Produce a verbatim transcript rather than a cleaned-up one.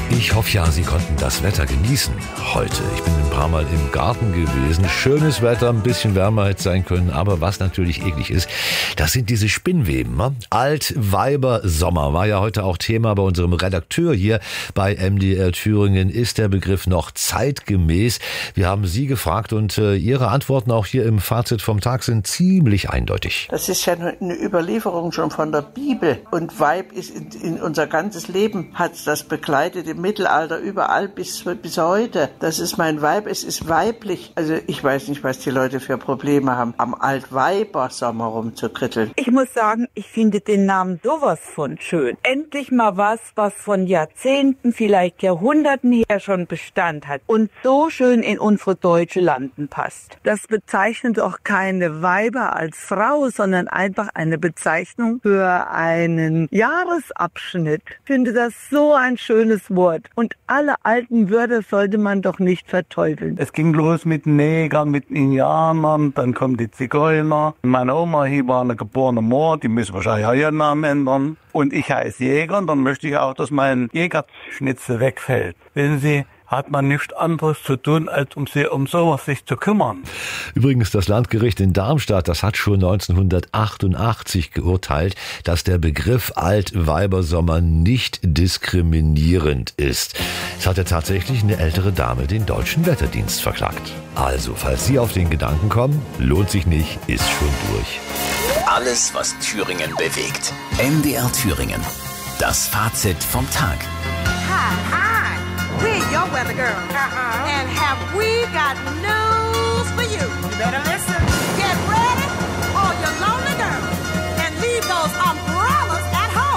Ich hoffe ja, Sie konnten das Wetter genießen heute. Ich bin ein paar Mal im Garten gewesen. Schönes Wetter, ein bisschen wärmer hätte sein können. Aber was natürlich eklig ist, das sind diese Spinnweben. Ne? Altweiber-Sommer war ja heute auch Thema bei unserem Redakteur hier bei M D R Thüringen. Ist der Begriff noch zeitgemäß? Wir haben Sie gefragt und äh, Ihre Antworten auch hier im Fazit vom Tag sind ziemlich eindeutig. Das ist ja eine Überlieferung schon von der Bibel. Und Weib ist in, in unser ganzes Leben, hat das begleitet im Mittelalter überall bis, bis heute. Das ist mein Weib, es ist weiblich. Also ich weiß nicht, was die Leute für Probleme haben, am Altweiber-Sommer rumzukritteln. Ich muss sagen, ich finde den Namen sowas von schön. Endlich mal was, was von Jahrzehnten, vielleicht Jahrhunderten her schon Bestand hat und so schön in unsere deutsche Landen passt. Das bezeichnet auch keine Weiber als Frau, sondern einfach eine Bezeichnung für einen Jahresabschnitt. Ich finde das so ein schönes Wort. Und alle alten Wörter sollte man doch nicht verteufeln. Es ging los mit Negern, mit Indianern, dann kommen die Zigeuner. Meine Oma hier war eine geborene Moor, die müssen wahrscheinlich auch ihren Namen ändern. Und ich heiße Jäger und dann möchte ich auch, dass mein Jägerschnitzel wegfällt. Wissen Sie, hat man nichts anderes zu tun, als um, sie, um sowas sich zu kümmern. Übrigens, das Landgericht in Darmstadt, das hat schon neunzehnhundertachtundachtzig geurteilt, dass der Begriff Altweibersommer nicht diskriminierend ist. Es hat ja tatsächlich eine ältere Dame den Deutschen Wetterdienst verklagt. Also, falls Sie auf den Gedanken kommen, lohnt sich nicht, ist schon durch. Alles, was Thüringen bewegt. M D R Thüringen. Das Fazit vom Tag. Hi, hi. We're your weather girl. Uh-huh. And have we got news for you? You better listen.